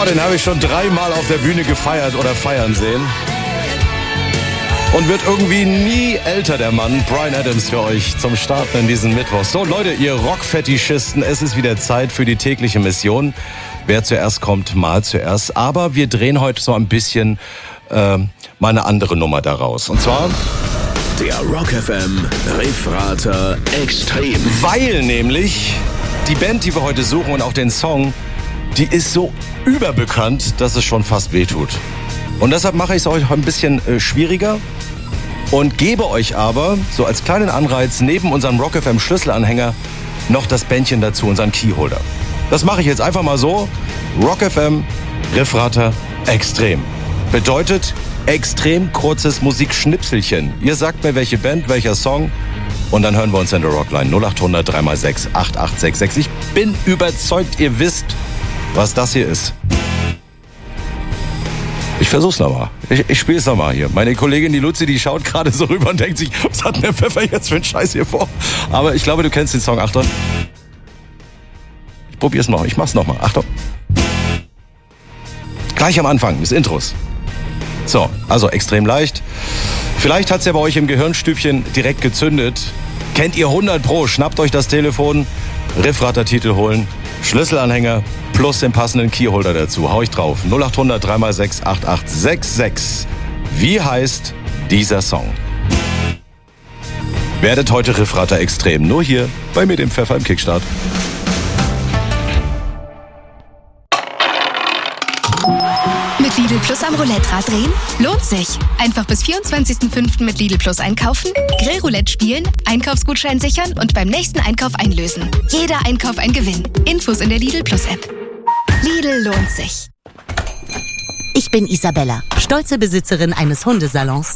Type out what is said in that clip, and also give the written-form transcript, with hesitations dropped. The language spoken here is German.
Oh, den habe ich schon 3-mal auf der Bühne gefeiert oder feiern sehen. Und wird irgendwie nie älter, der Mann. Bryan Adams für euch zum Starten in diesen Mittwoch. So, Leute, ihr Rockfetischisten, es ist wieder Zeit für die tägliche Mission. Wer zuerst kommt, mal zuerst. Aber wir drehen heute so ein bisschen mal eine andere Nummer daraus. Und zwar... Der Rock FM Riffrater Extrem. Weil nämlich die Band, die wir heute suchen und auch den Song, die ist so überbekannt, dass es schon fast wehtut. Und deshalb mache ich es euch ein bisschen schwieriger und gebe euch aber, so als kleinen Anreiz, neben unserem Rock FM Schlüsselanhänger noch das Bändchen dazu, unseren Keyholder. Das mache ich jetzt einfach mal so. Rock FM Riffrater Extrem. Bedeutet extrem kurzes Musikschnipselchen. Ihr sagt mir, welche Band, welcher Song und dann hören wir uns in der Rockline 0800 3x6 8866. Ich bin überzeugt, ihr wisst, was das hier ist. Ich versuch's nochmal. Ich spiel's nochmal hier. Meine Kollegin, die Luzi, die schaut gerade so rüber und denkt sich, was hat denn der Pfeffer jetzt für einen Scheiß hier vor? Aber ich glaube, du kennst den Song. Achtung. Ich probier's noch. Ich mach's nochmal. Achtung. Gleich am Anfang des Intros. So, also extrem leicht. Vielleicht hat's ja bei euch im Gehirnstübchen direkt gezündet. Kennt ihr 100 Pro? Schnappt euch das Telefon, Riffrater-Titel holen, Schlüsselanhänger plus den passenden Keyholder dazu. Hau ich drauf. 0800 3x6 8866. Wie heißt dieser Song? Werdet heute Riffrater Extrem. Nur hier bei mir, dem Pfeffer im Kickstart. Mit Lidl Plus am Roulette-Rad drehen? Lohnt sich. Einfach bis 24.05. mit Lidl Plus einkaufen, Grillroulette spielen, Einkaufsgutschein sichern und beim nächsten Einkauf einlösen. Jeder Einkauf ein Gewinn. Infos in der Lidl Plus App. Lidl lohnt sich. Ich bin Isabella, stolze Besitzerin eines Hundesalons.